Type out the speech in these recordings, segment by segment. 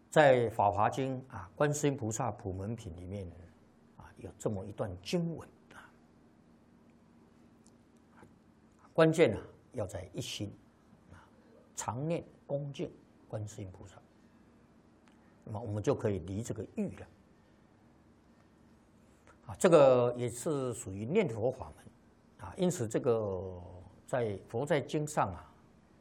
在《法华经》啊，《观世音菩萨普门品》里面啊，有这么一段经文啊，关键啊要在一心啊，常念恭敬观世音菩萨，那么我们就可以离这个欲了啊。这个也是属于念佛法门啊，因此这个在佛在经上啊。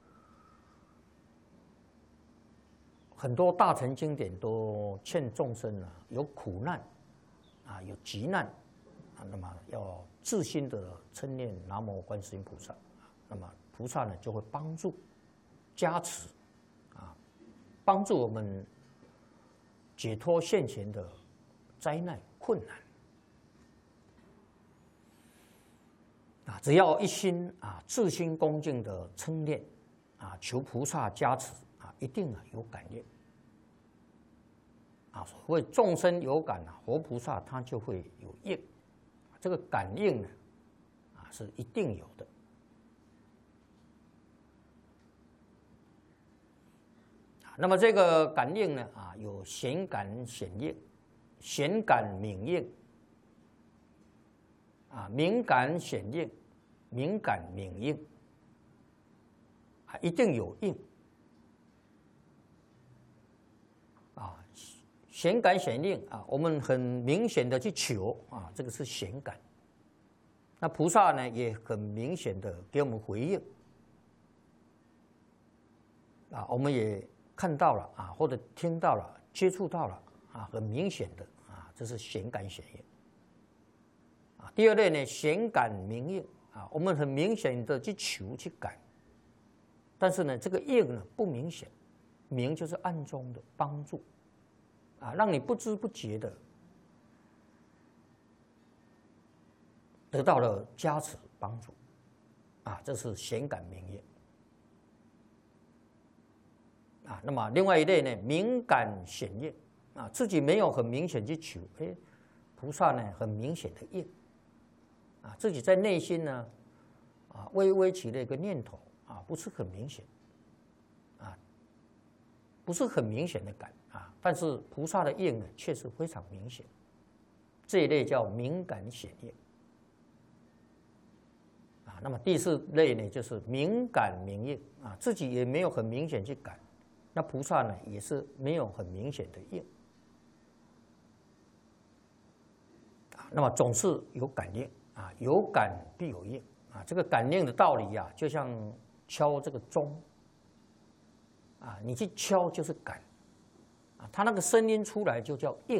很多大乘经典都劝众生啊，有苦难啊，有急难啊，那么要自心的称念南无观世音菩萨，那么菩萨呢就会帮助、加持啊，帮助我们解脱现前的灾难困难啊。只要一心啊，自心恭敬的称念啊，求菩萨加持。一定啊有感应啊，所谓众生有感啊，活菩萨他就会有应，这个感应呢啊是一定有的啊。那么这个感应呢啊，有显感显应、显感敏应啊，敏感显应、敏感敏应啊，一定有应。显感显应啊，我们很明显的去求啊，这个是显感。那菩萨呢，也很明显的给我们回应啊，我们也看到了啊，或者听到了、接触到了啊，很明显的啊，这是显感显应啊。第二类呢，显感明应啊，我们很明显的去求去感，但是呢，这个应呢不明显，明就是暗中的帮助。啊，让你不知不觉的得到了加持帮助，啊，这是显感明应啊。那么另外一类呢，敏感显应啊，自己没有很明显去求，菩萨呢很明显的应啊，自己在内心呢啊微微起了一个念头啊，不是很明显啊，不是很明显的感。但是菩萨的应呢，却是非常明显，这一类叫敏感显应啊。那么第四类呢，就是敏感明应啊，自己也没有很明显去感，那菩萨呢也是没有很明显的应啊。那么总是有感应啊，有感必有应啊。这个感应的道理啊，就像敲这个钟啊，你去敲就是感。它那个声音出来就叫应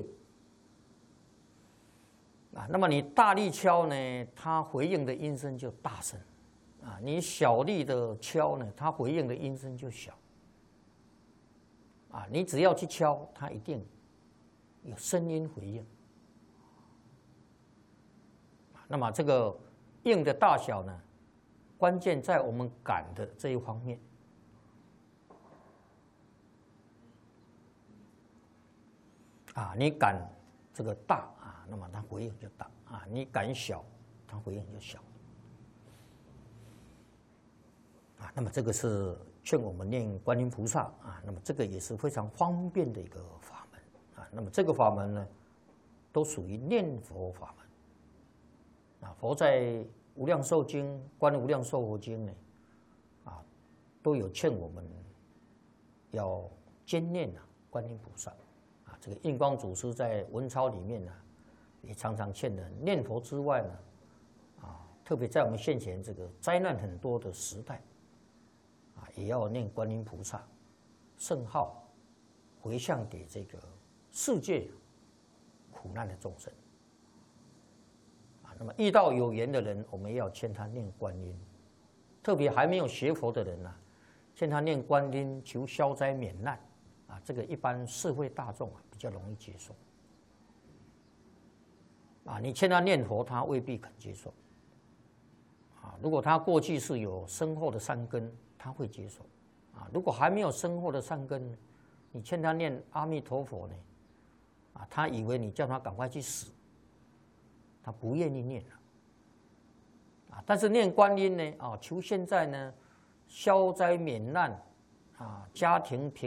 啊，那么你大力敲呢，它回应的音声就大声啊；你小力的敲呢，它回应的音声就小啊。你只要去敲，它一定有声音回应。那么这个应的大小呢，关键在我们感的这一方面。啊，你感这个大啊，那么它回应就大啊；你感小，它回应就小啊。那么这个是劝我们念观音菩萨啊，那么这个也是非常方便的一个法门啊。那么这个法门呢，都属于念佛法门啊。佛在《无量寿经》《观无量寿佛经》呢啊，都有劝我们要兼念啊观音菩萨。这个印光祖师在文钞里面呢，也常常劝人念佛之外呢，啊，特别在我们现前这个灾难很多的时代，啊，也要念观音菩萨圣号，回向给这个世界苦难的众生。啊，那么遇到有缘的人，我们也要劝他念观音，特别还没有学佛的人呢，劝他念观音求消灾免难。啊，这个一般社会大众啊比较容易接受。啊，你劝他念佛，他未必肯接受。啊，如果他过去是有深厚的善根，他会接受。啊，如果还没有深厚的善根，你劝他念阿弥陀佛呢，啊，他以为你叫他赶快去死，他不愿意念了。啊，但是念观音呢，啊，求现在呢消灾免难，啊，家庭平。